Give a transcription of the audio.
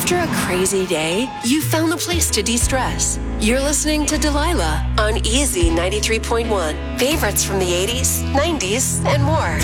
After a crazy day, you found the place to de-stress. You're listening to Delilah on Easy 93.1. Favorites from the 80s, 90s, and more.